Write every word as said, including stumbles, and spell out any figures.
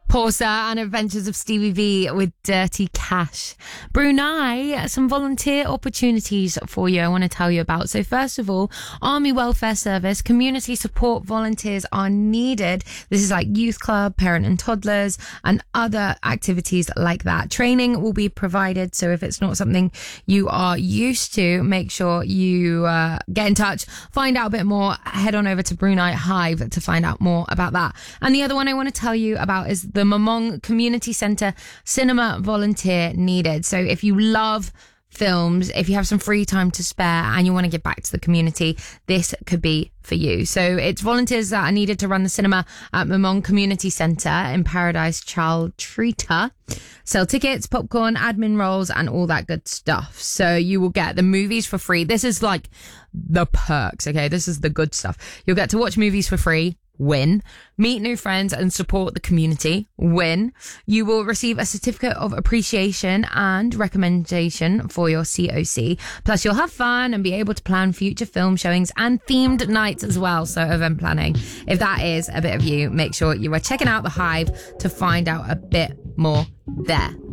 Porsa and Adventures of Stevie V with Dirty Cash. Brunei, some volunteer opportunities for you I want to tell you about. So first of all, Army Welfare Service, community support volunteers are needed. This is like youth club, parent and toddlers, and other activities like that. Training will be provided, so if it's not something you are used to, make sure you uh, get in touch, find out a bit more, head on over to Brunei Hive to find out more about that. And the other one I want to tell you about is the Mamong Community Centre cinema volunteer needed. So if you love films, if you have some free time to spare and you want to give back to the community, this could be for you. So it's volunteers that are needed to run the cinema at Mamong Community Centre in Paradise Child Treater. Sell tickets, popcorn, admin roles, and all that good stuff. So you will get the movies for free. This is like the perks, okay? This is the good stuff. You'll get to watch movies for free. Win. Meet new friends and support the community. Win. You will receive a certificate of appreciation and recommendation for your C O C. Plus you'll have fun and be able to plan future film showings and themed nights as well. So event planning. If that is a bit of you, make sure you are checking out the Hive to find out a bit more there.